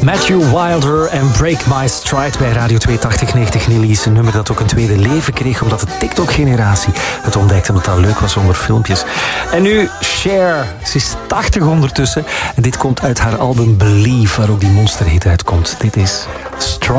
Matthew Wilder en Break My Stride bij Radio 28090. Nelly is een nummer dat ook een tweede leven kreeg, omdat de TikTok-generatie het ontdekte, omdat dat leuk was zonder filmpjes. En nu Cher. Ze is 80 ondertussen. En dit komt uit haar album Believe, waar ook die monsterhit uitkomt. Dit is Strong.